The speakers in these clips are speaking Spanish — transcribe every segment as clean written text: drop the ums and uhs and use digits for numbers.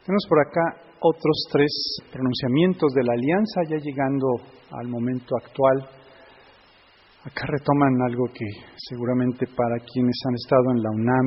Tenemos por acá otros 3 pronunciamientos de la Alianza, ya llegando al momento actual. Acá retoman algo que seguramente para quienes han estado en la UNAM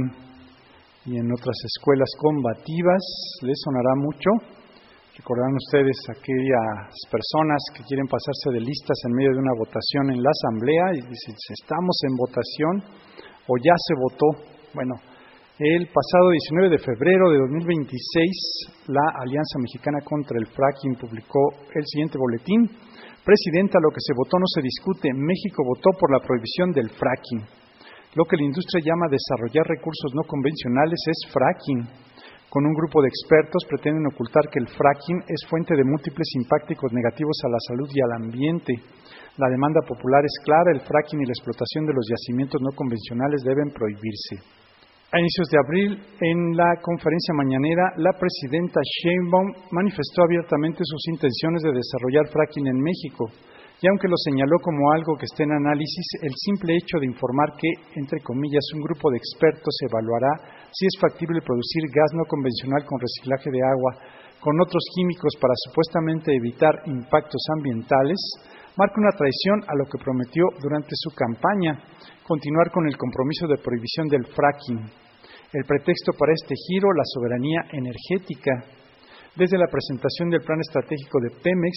y en otras escuelas combativas les sonará mucho. Recordarán ustedes aquellas personas que quieren pasarse de listas en medio de una votación en la Asamblea y dicen, estamos en votación o ya se votó. Bueno, el pasado 19 de febrero de 2026, la Alianza Mexicana contra el Fracking publicó el siguiente boletín. Presidenta, lo que se votó no se discute. México votó por la prohibición del fracking. Lo que la industria llama desarrollar recursos no convencionales es fracking. Con un grupo de expertos pretenden ocultar que el fracking es fuente de múltiples impactos negativos a la salud y al ambiente. La demanda popular es clara, el fracking y la explotación de los yacimientos no convencionales deben prohibirse. A inicios de abril, en la conferencia mañanera, la presidenta Sheinbaum manifestó abiertamente sus intenciones de desarrollar fracking en México, y aunque lo señaló como algo que está en análisis, el simple hecho de informar que, entre comillas, un grupo de expertos evaluará si es factible producir gas no convencional con reciclaje de agua con otros químicos para supuestamente evitar impactos ambientales, marca una traición a lo que prometió durante su campaña, continuar con el compromiso de prohibición del fracking. El pretexto para este giro, la soberanía energética. Desde la presentación del Plan Estratégico de Pemex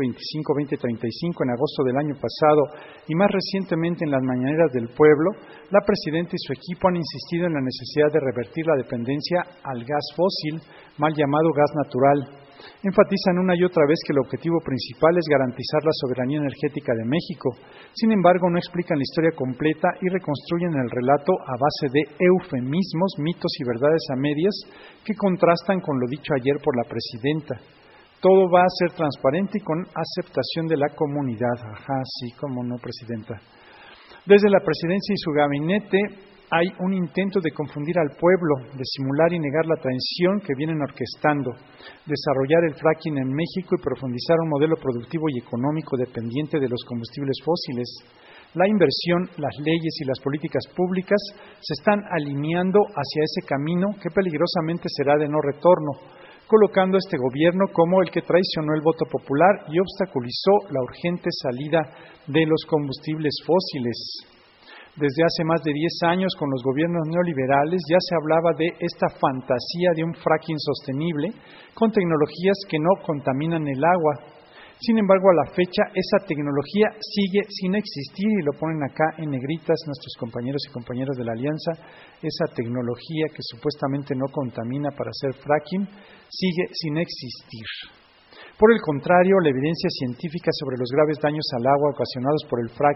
2025-2035 en agosto del año pasado y más recientemente en las mañaneras del pueblo, la presidenta y su equipo han insistido en la necesidad de revertir la dependencia al gas fósil, mal llamado gas natural. Enfatizan una y otra vez que el objetivo principal es garantizar la soberanía energética de México. Sin embargo, no explican la historia completa y reconstruyen el relato a base de eufemismos, mitos y verdades a medias que contrastan con lo dicho ayer por la presidenta. Todo va a ser transparente y con aceptación de la comunidad. Ajá, sí, cómo no, presidenta. Desde la presidencia y su gabinete hay un intento de confundir al pueblo, de simular y negar la traición que vienen orquestando, desarrollar el fracking en México y profundizar un modelo productivo y económico dependiente de los combustibles fósiles. La inversión, las leyes y las políticas públicas se están alineando hacia ese camino que peligrosamente será de no retorno, colocando a este gobierno como el que traicionó el voto popular y obstaculizó la urgente salida de los combustibles fósiles. Desde hace más de 10 años, con los gobiernos neoliberales, ya se hablaba de esta fantasía de un fracking sostenible con tecnologías que no contaminan el agua. Sin embargo, a la fecha, esa tecnología sigue sin existir y lo ponen acá en negritas nuestros compañeros y compañeras de la Alianza. Esa tecnología que supuestamente no contamina para hacer fracking sigue sin existir. Por el contrario, la evidencia científica sobre los graves daños al agua ocasionados por el fracking